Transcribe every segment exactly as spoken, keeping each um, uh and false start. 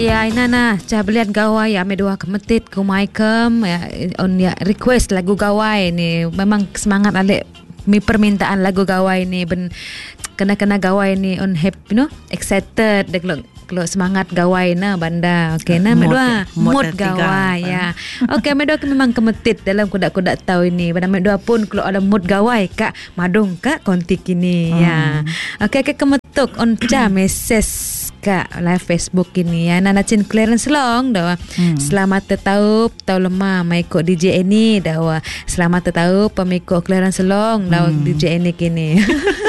Ya, inana cah belian gawai ame dua kemetit ku maikem ya on ya request lagu gawai ni. Memang semangat alik mi permintaan lagu gawai ni ben kena-kena gawai ni on happy no excited dek lo kalau semangat gawai na banda. Okey na ame dua mood gawai ya. Okey ame dua memang kemetit dalam kudak-kudak tahu ini. Banda ame dua pun kalau ada mood gawai kak madung kak kontik ini hmm. ya. Okey ke kemetuk on ca message Kak live Facebook ini ya. Nana Chin clearance long dah. Hmm. Selamat tetaup tau lemah maikut D J ini dah. Selamat tetaup pemikut clearance long dah hmm. D J ini kini.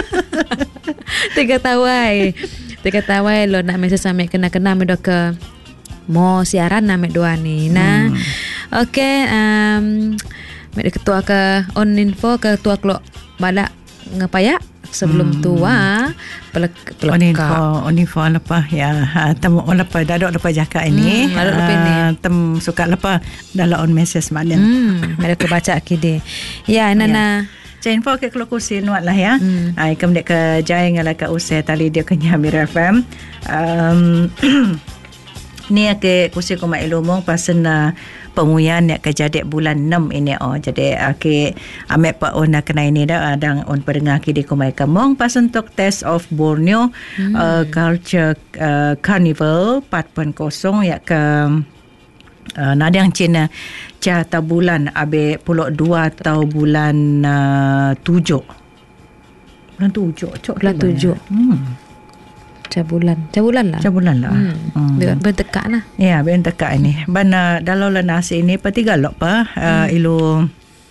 Tiga tawai. Tiga tawai lo nak message sampai kena-kena me ke mo siaran nama dua ni. Nah. Hmm. Okey um me ketua ke on info ke ketua klo balak ngapayak sebelum hmm. tua pelak pelaka onifo lepas ya tem lepas dah dok lepas jakak ini hmm, lepas ini tem suka lepas dalam on message makna hmm mereka baca kide ya nana Jane info ke keluar kursi nuat lah ya hmm. ai kem dek ke jai ngala ka usai tali dia ke Nyamir F M um, ni ke kursi ko mai lomong pasen uh, penguyan yang kejadian bulan enam ini oh jadi ke amek pa on kena ini dah adang on pendengar ki di Kumai Kamong pas untuk Taste of Borneo hmm. uh, Culture uh, Carnival empat kosong ya ke uh, nadang Cina ca ta bulan abe puluk dua atau bulan uh, tujuh bulan tujuh cok bulan tujuh hmm cabulan cabulan lah cabulan lah hmm. hmm. bentekak lah ya bentekak ini bana dalam nasi ini petiga lok pa hmm. uh, ilu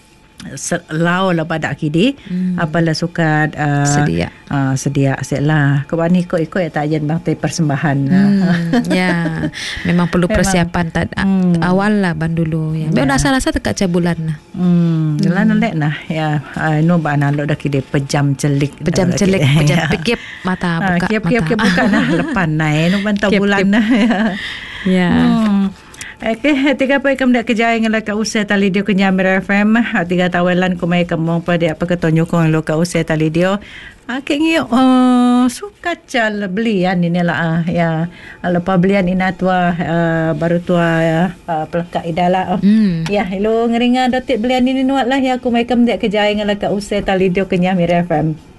lau lah pada kidi hmm. apalah suka uh, sedia uh, sedia selah kebani ko iko ya tajen bang te persembahan hmm. ya memang perlu persiapan tad hmm. awal lah ban dulu ya be ya. Rasa-rasa tekak cabulan lah hmm lan lek nah ya no bana lo dak kidi pejam celik pejam celik pejam pikip mata buka kiap kiap kiap buka nah lepan nai no ban bulan nah ya Okey, tiga apa ikam dak kejaya ngala ka usai tali dia ke Nyamir F M. Tiga tawalan ko mai kamong pa dia apa ketonyo ko lo ka usai tali dia. Okey ngi oh suka cal belian ini lah ya. Lepas belian ina tua uh, baru tua uh, pelaka idala. Mm. Ya, hello ngeringa datik belian ini nuat lah ya ko mai kam dak kejaya ngala ka usai tali dia ke Nyamir F M.